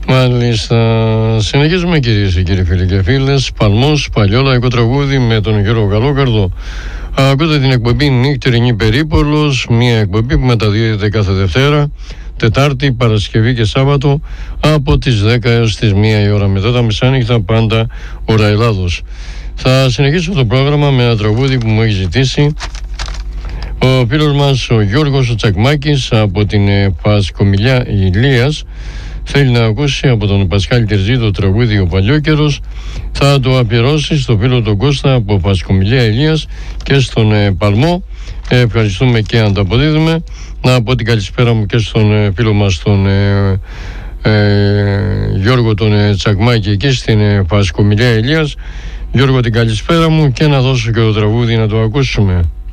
Μάλιστα, συνεχίζουμε κυρίες και κύριοι φίλοι και φίλες. Παλμός, παλιό λαϊκό τραγούδι με τον Γιώργο Καλόκαρδο. Ακούτε την εκπομπή Νύχτερινή Περίπολος, μια εκπομπή που μεταδίδεται κάθε Δευτέρα, Τετάρτη, Παρασκευή και Σάββατο από τις 10 έως τις 1 η ώρα μετά τα μεσάνυχτα, πάντα ώρα Ελλάδος. Θα συνεχίσω το πρόγραμμα με ένα τραγούδι που μου έχει ζητήσει ο φίλος μας ο Γιώργος ο Τσακμάκης από την Πασκομιλιά Ηλίας. Θέλει να ακούσει από τον Πασχάλη Τερζή το τραγούδι «Ο Παλιόκαιρος». Θα το αφιερώσει στο φίλο τον Κώστα από Πασκομιλιά Ηλίας και στον Παλμό. Ευχαριστούμε και ανταποδίδουμε. Να πω την καλησπέρα μου και στον φίλο μας τον Γιώργο τον Τσακμάκη εκεί στην Πασκομιλιά Ηλίας. Γιώργο, την καλησπέρα μου και να δώσω και το τραγούδι να το ακούσουμε.